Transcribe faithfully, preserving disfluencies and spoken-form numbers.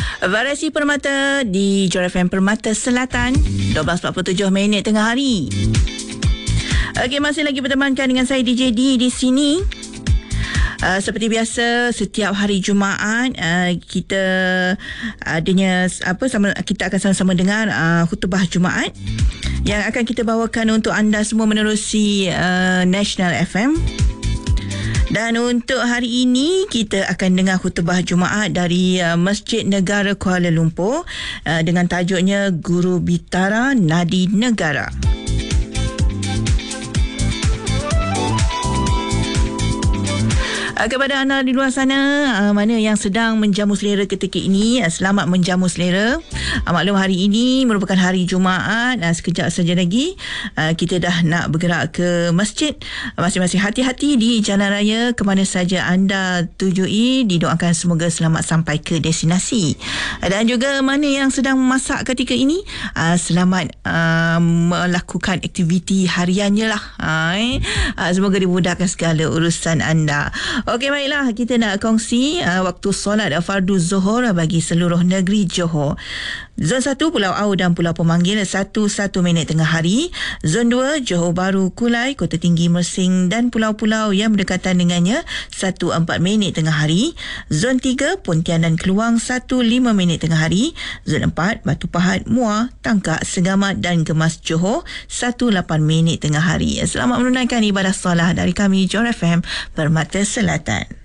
Variasi Permata di Johor F M Permata Selatan, dua belas empat puluh tujuh minit tengah hari. Okey, masih lagi bertemankan dengan saya D J D di sini. Uh, seperti biasa setiap hari Jumaat uh, kita adanya apa sama kita akan sama-sama dengar uh, khutbah Jumaat yang akan kita bawakan untuk anda semua menerusi uh, National F M. Dan untuk hari ini kita akan dengar khutbah Jumaat dari uh, Masjid Negara Kuala Lumpur uh, dengan tajuknya Guru Bitara Nadi Negara. Kepada anda di luar sana, mana yang sedang menjamu selera ketika ini, selamat menjamu selera. Maklum hari ini merupakan hari Jumaat, sekejap saja lagi kita dah nak bergerak ke masjid. Masing-masing hati-hati di jalan raya ke mana saja anda tujui, didoakan semoga selamat sampai ke destinasi. Dan juga mana yang sedang memasak ketika ini, selamat melakukan aktiviti hariannya lah. Semoga dimudahkan segala urusan anda. Okey, baiklah, kita nak kongsi uh, waktu solat fardu Zuhur bagi seluruh negeri Johor. Zon satu Pulau Au dan Pulau Pemanggil satu satu minit tengah hari. Zon dua Johor Bahru, Kulai, Kota Tinggi, Mersing dan pulau-pulau yang berdekatan dengannya satu empat minit tengah hari. Zon tiga Pontianan Keluang satu lima minit tengah hari. Zon empat Batu Pahat, Muar, Tangkak, Segamat dan Gemas Johor satu lapan minit tengah hari. Selamat menunaikan ibadah solat dari kami Johor F M Permata Selatan.